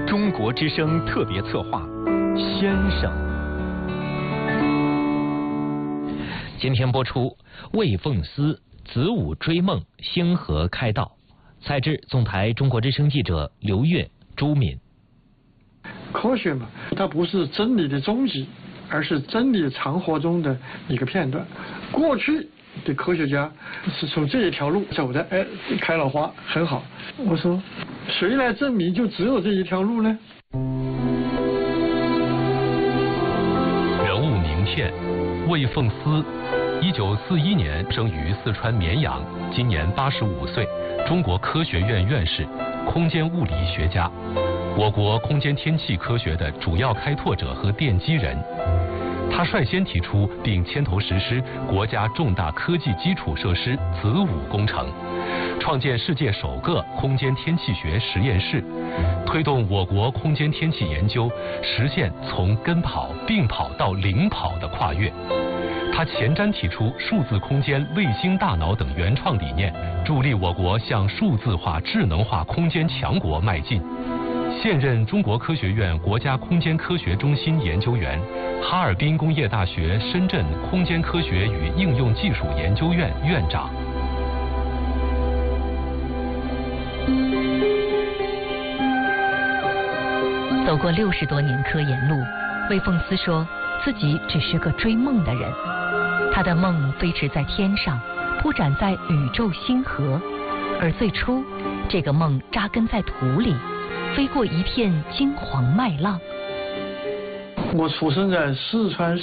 中国之声特别策划，先生。今天播出魏凤思子午追梦，星河开道。采制总台中国之声记者刘越、朱敏。 科学嘛，它不是真理的终极，而是真理长河中的一个片段。过去的科学家是从这一条路走的，开了花，很好。我说，谁来证明就只有这一条路呢？ 人物名片：魏凤思，1941年生于四川绵阳，今年85岁，中国科学院院士，空间物理学家，我国空间天气科学的主要开拓者和奠基人。他率先提出并牵头实施国家重大科技基础设施子午工程，创建世界首个空间天气学实验室，推动我国空间天气研究实现从跟跑、并跑到领跑的跨越。他前瞻提出数字空间、卫星大脑等原创理念，助力我国向数字化、智能化空间强国迈进。现任中国科学院国家空间科学中心研究员，哈尔滨工业大学深圳空间科学与应用技术研究院院长。 走过60多年科研路，魏凤思说自己只是个追梦的人。他的梦飞驰在天上，铺展在宇宙星河，而最初这个梦扎根在土里，飞过一片金黄麦浪。 我出生在四川